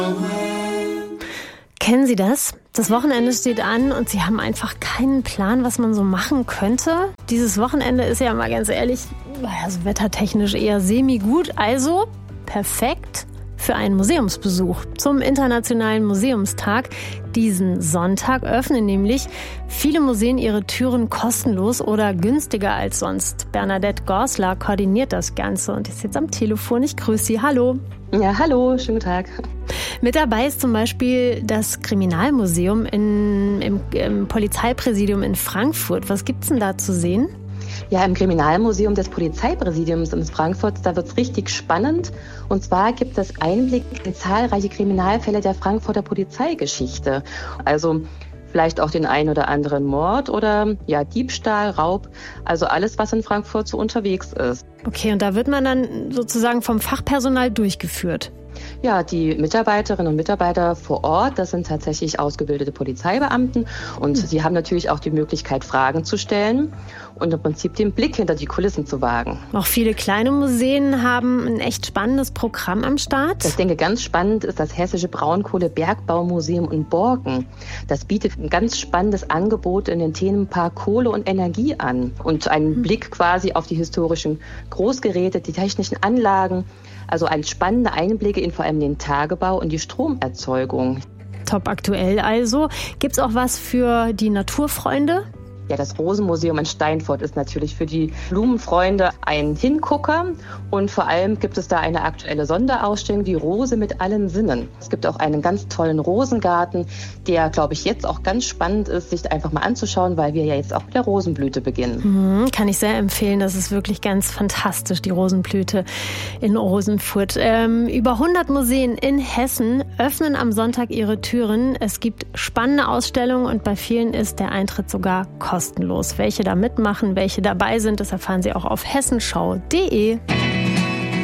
Kennen Sie das? Das Wochenende steht an und Sie haben einfach keinen Plan, was man so machen könnte. Dieses Wochenende ist ja mal ganz ehrlich, also wettertechnisch eher semi-gut, also perfekt für einen Museumsbesuch. Zum Internationalen Museumstag diesen Sonntag öffnen nämlich viele Museen ihre Türen kostenlos oder günstiger als sonst. Bernadette Gorsler koordiniert das Ganze und ist jetzt am Telefon. Ich grüße Sie. Hallo. Ja, hallo, schönen Tag. Mit dabei ist zum Beispiel das Kriminalmuseum im Polizeipräsidium in Frankfurt. Was gibt's denn da zu sehen? Ja, im Kriminalmuseum des Polizeipräsidiums in Frankfurt, da wird's richtig spannend. Und zwar gibt es Einblick in zahlreiche Kriminalfälle der Frankfurter Polizeigeschichte. Also vielleicht auch den einen oder anderen Mord oder ja, Diebstahl, Raub, also alles, was in Frankfurt so unterwegs ist. Okay, und da wird man dann sozusagen vom Fachpersonal durchgeführt? Ja, die Mitarbeiterinnen und Mitarbeiter vor Ort, das sind tatsächlich ausgebildete Polizeibeamten und sie haben natürlich auch die Möglichkeit, Fragen zu stellen und im Prinzip den Blick hinter die Kulissen zu wagen. Auch viele kleine Museen haben ein echt spannendes Programm am Start. Ich denke, ganz spannend ist das Hessische Braunkohle-Bergbaumuseum in Borken. Das bietet ein ganz spannendes Angebot in den Themenpark Kohle und Energie an und einen Blick quasi auf die historischen Großgeräte, die technischen Anlagen. Also spannende Einblicke in vor allem den Tagebau und die Stromerzeugung. Top aktuell also. Gibt's auch was für die Naturfreunde? Ja, das Rosenmuseum in Steinfurt ist natürlich für die Blumenfreunde ein Hingucker. Und vor allem gibt es da eine aktuelle Sonderausstellung, die Rose mit allen Sinnen. Es gibt auch einen ganz tollen Rosengarten, der, glaube ich, jetzt auch ganz spannend ist, sich einfach mal anzuschauen, weil wir ja jetzt auch mit der Rosenblüte beginnen. Kann ich sehr empfehlen. Das ist wirklich ganz fantastisch, die Rosenblüte in Rosenfurt. Über 100 Museen in Hessen öffnen am Sonntag ihre Türen. Es gibt spannende Ausstellungen und bei vielen ist der Eintritt sogar kostenlos. Welche da mitmachen, welche dabei sind, das erfahren Sie auch auf hessenschau.de.